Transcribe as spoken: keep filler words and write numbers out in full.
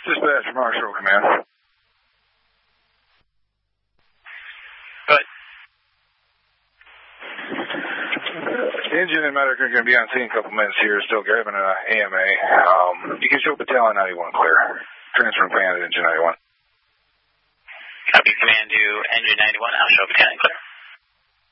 Dispatch from Marshall Command. Good. Engine and medic are going to be on scene in a couple minutes here, still grabbing an A M A. Um, you can show Battalion ninety-one clear. Transferring command to engine ninety-one. Copy, command to engine ninety-one. I'll show Battalion clear.